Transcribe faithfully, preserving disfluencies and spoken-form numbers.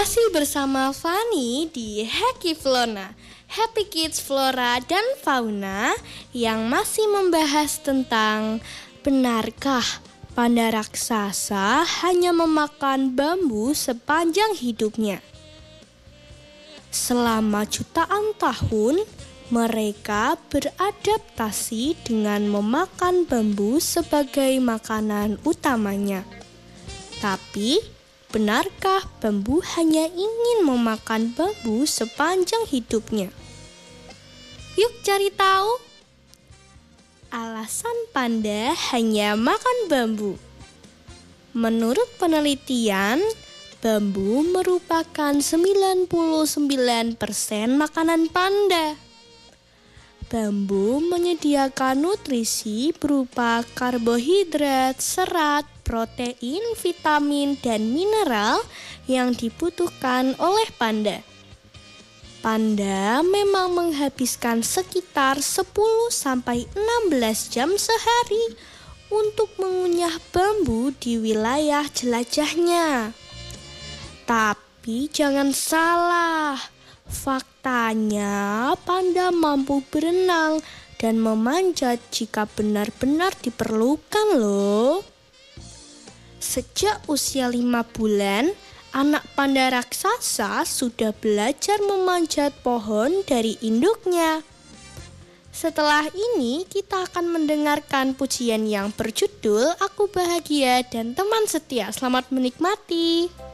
Masih bersama Fani di Happy Flora, Happy Kids Flora dan Fauna yang masih membahas tentang benarkah panda raksasa hanya memakan bambu sepanjang hidupnya. Selama jutaan tahun, mereka beradaptasi dengan memakan bambu sebagai makanan utamanya. Tapi, benarkah bambu hanya ingin memakan bambu sepanjang hidupnya? Yuk cari tahu. Alasan panda hanya makan bambu. Menurut penelitian, bambu merupakan sembilan puluh sembilan persen makanan panda. Bambu menyediakan nutrisi berupa karbohidrat, serat, protein, vitamin, dan mineral yang dibutuhkan oleh panda. Panda memang menghabiskan sekitar sepuluh sampai enam belas jam sehari untuk mengunyah bambu di wilayah jelajahnya. Tapi jangan salah, faktanya panda mampu berenang dan memanjat jika benar-benar diperlukan loh. Sejak usia lima bulan, anak panda raksasa sudah belajar memanjat pohon dari induknya. Setelah ini kita akan mendengarkan pujian yang berjudul Aku Bahagia dan Teman Setia. Selamat menikmati.